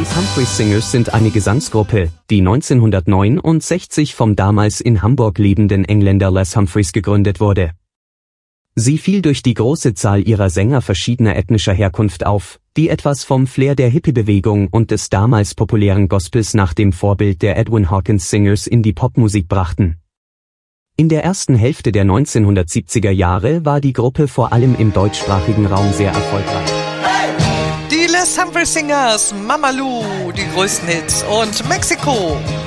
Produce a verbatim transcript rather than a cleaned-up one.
Les Humphreys Singers sind eine Gesangsgruppe, die neunzehnhundertneunundsechzig vom damals in Hamburg lebenden Engländer Les Humphreys gegründet wurde. Sie fiel durch die große Zahl ihrer Sänger verschiedener ethnischer Herkunft auf, die etwas vom Flair der Hippie-Bewegung und des damals populären Gospels nach dem Vorbild der Edwin Hawkins Singers in die Popmusik brachten. In der ersten Hälfte der neunzehnhundertsiebziger Jahre war die Gruppe vor allem im deutschsprachigen Raum sehr erfolgreich. Die Les Humphreys Singers, Mama Lou, die größten Hits und Mexiko.